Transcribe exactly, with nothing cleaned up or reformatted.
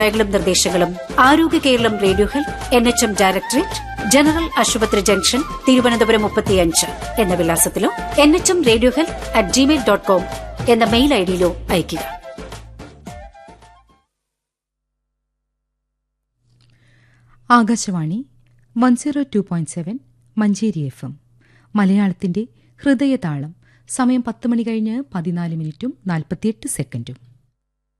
ും നിർദ്ദേശങ്ങളും ആരോഗ്യ Keralam radio health N H M directorate general ആശുപത്രി ജംഗ്ഷൻ തിരുവനന്തപുരം മുപ്പത്തിയഞ്ച് എന്ന വിലാസത്തിലോ N H M radio health at Gmail dot com എന്ന മെയിൽ ഐഡിയിലോ അയയ്ക്കുക. Akashvani one zero two point seven Manjeri F M മലയാളത്തിന്റെ ഹൃദയതാളം. സമയം പത്ത് മണി കഴിഞ്ഞ് പതിനാല് മിനിറ്റും നാൽപ്പത്തിയെട്ട് സെക്കൻഡും.